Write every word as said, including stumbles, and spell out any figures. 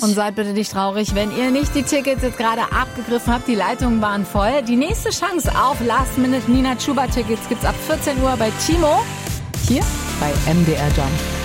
Und seid bitte nicht traurig, wenn ihr nicht die Tickets jetzt gerade abgegriffen habt. Die Leitungen waren voll. Die nächste Chance auf Last-Minute Nina Chuba-Tickets gibt's ab vierzehn Uhr bei Timo. Hier bei M D R Jump.